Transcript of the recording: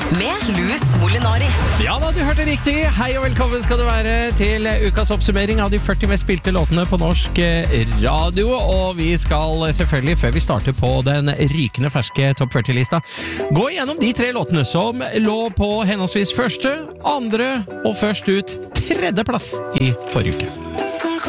med Louis Molinari. Ja da, du hørte riktig. Hei og velkommen skal du være til ukas oppsummering av de 40 mest spilte låtene på norsk radio. Og vi skal selvfølgelig, før vi starter på den rykende ferske topp 40-lista, gå igjennom de 3 låtene som lå på henholdsvis første, andre og først ut tredje plass i forrige uke.